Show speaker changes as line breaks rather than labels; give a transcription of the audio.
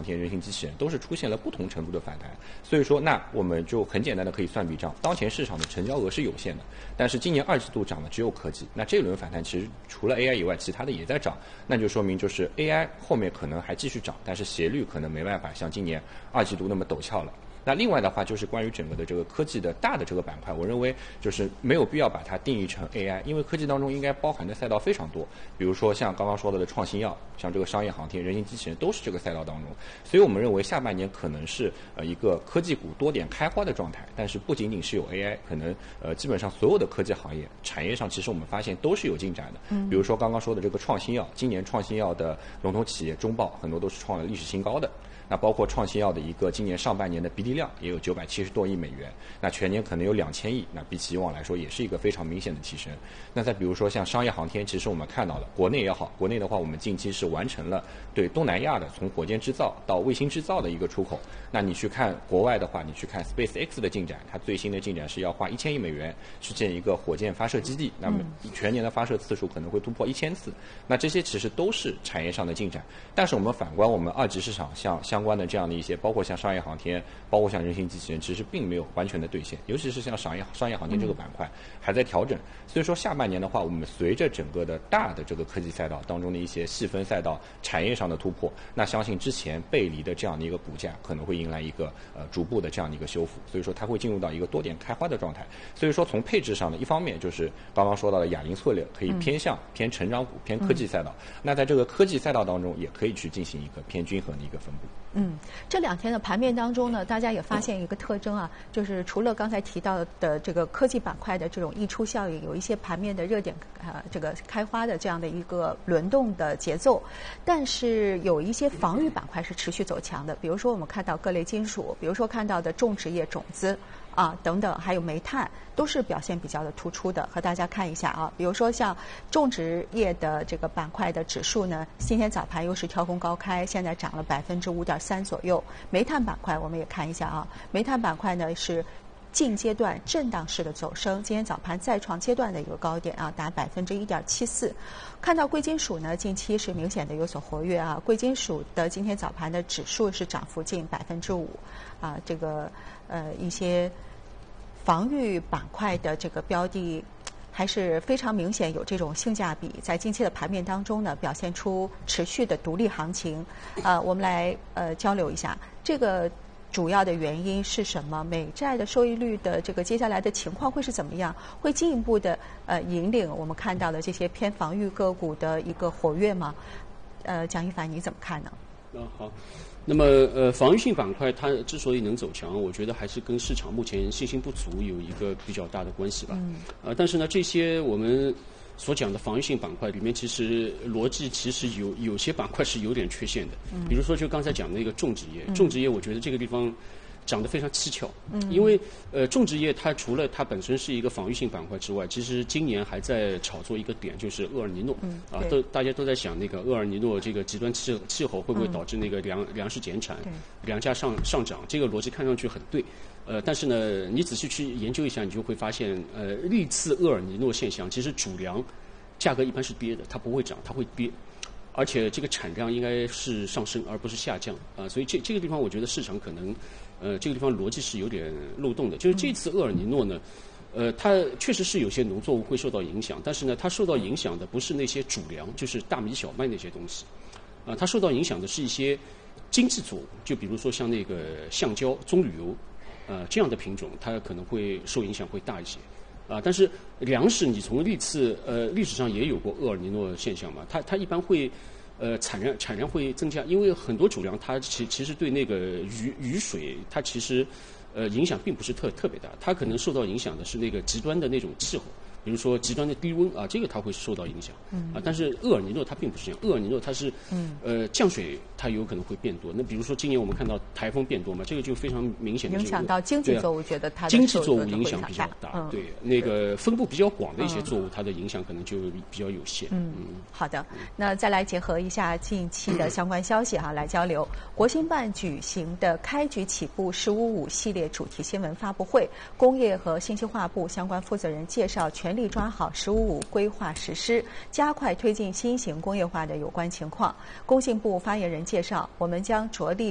航天、人形机器人都是出现了不同程度的反弹。所以说，那我们就很简单的可以算笔账，当前市场的成交额是有限的，但是今年2季度涨的只有科技，那这一轮反弹其实除了 AI 以外，其他的也在涨，那就说明就是 AI 后面可能还继续涨，但是斜率可能没办法像今年2季度那么陡峭了。那另外的话就是关于整个的这个科技的大的这个板块，我认为就是没有必要把它定义成 AI， 因为科技当中应该包含的赛道非常多，比如说像刚刚说到的创新药，像这个商业航天、人形机器人都是这个赛道当中，所以我们认为下半年可能是一个科技股多点开花的状态，但是不仅仅是有 AI， 可能基本上所有的科技行业产业上其实我们发现都是有进展的，比如说刚刚说的这个创新药，今年创新药的龙头企业中报很多都是创了历史新高的。那包括创新药的一个今年上半年的 BD 量也有970多亿美元，那全年可能有2000亿，那比起以往来说也是一个非常明显的提升。那再比如说像商业航天，其实我们看到了国内也好，国内的话我们近期是完成了对东南亚的从火箭制造到卫星制造的一个出口。那你去看国外的话，你去看 SpaceX 的进展，它最新的进展是要花1000亿美元去建一个火箭发射基地，那么全年的发射次数可能会突破1000次。那这些其实都是产业上的进展，但是我们反观我们二级市场像相关的这样的一些，包括像商业航天，包括像人形机器人，其实并没有完全的兑现，尤其是像商业航天这个板块还在调整。所以说下半年的话，我们随着整个的大的这个科技赛道当中的一些细分赛道产业上的突破，那相信之前背离的这样的一个股价可能会迎来一个逐步的这样的一个修复，所以说它会进入到一个多点开花的状态。所以说从配置上呢，一方面就是刚刚说到的亚银策略可以偏向偏成长股、偏科技赛道，那在这个科技赛道当中也可以去进行一个偏均衡的一个分布。
这2天的盘面当中呢，大家也发现一个特征啊，就是除了刚才提到的这个科技板块的这种溢出效应，有一些盘面的热点这个开花的这样的一个轮动的节奏，但是有一些防御板块是持续走强的，比如说我们看到各类金属，比如说看到的种植业种子等等，还有煤炭，都是表现比较的突出的，和大家看一下啊。比如说像种植业的这个板块的指数呢，今天早盘又是跳空高开，现在涨了5.3%左右。煤炭板块我们也看一下啊，煤炭板块呢是近阶段震荡式的走升，今天早盘再创阶段的一个高点啊，达1.74%。看到贵金属呢，近期是明显的有所活跃啊，贵金属的今天早盘的指数是涨幅近5%啊，这个一些防御板块的这个标的还是非常明显有这种性价比，在近期的盘面当中呢，表现出持续的独立行情。我们来交流一下这个主要的原因是什么？美债的收益率的这个接下来的情况会是怎么样？会进一步的引领我们看到的这些偏防御个股的一个活跃吗？蒋一凡你怎么看呢？
好。那么防御性板块它之所以能走强，我觉得还是跟市场目前信心不足有一个比较大的关系吧。但是呢，这些我们所讲的防御性板块里面，其实逻辑其实有些板块是有点缺陷的。比如说就刚才讲的那个种植业，种植业我觉得这个地方涨得非常蹊跷，因为种植业它除了它本身是一个防御性板块之外，其实今年还在炒作一个点，就是厄尔尼诺大家都在想那个厄尔尼诺这个极端气候会不会导致那个粮食减产，粮价上涨，这个逻辑看上去很对。但是呢，你仔细去研究一下，你就会发现，历次厄尔尼诺现象，其实主粮价格一般是跌的，它不会涨，它会跌。而且这个产量应该是上升而不是下降所以这个地方我觉得市场可能这个地方逻辑是有点漏洞的。就是这次厄尔尼诺呢它确实是有些农作物会受到影响，但是呢它受到影响的不是那些主粮，就是大米小麦那些东西它受到影响的是一些经济作物，就比如说像那个橡胶、棕榈油这样的品种，它可能会受影响会大一些但是粮食你从历史上也有过厄尔尼诺现象嘛，它一般会产量会增加，因为很多主粮它其实对那个雨水它其实影响并不是特别大，它可能受到影响的是那个极端的那种气候，比如说极端的低温这个它会受到影响但是厄尔尼诺它并不是这样，厄尔尼诺它是降水它有可能会变多。那比如说今年我们看到台风变多嘛，这个就非常明显的
影响到经济作物，觉得它的
经济作物影响比较大对那个分布比较广的一些作物它的影响可能就比较有限
好的，那再来结合一下近期的相关消息来交流。国新办举行的开局起步“15+5”系列主题新闻发布会，工业和信息化部相关负责人介绍全力抓好“15+5”规划实施，加快推进新型工业化的有关情况。工信部发言人介绍，我们将着力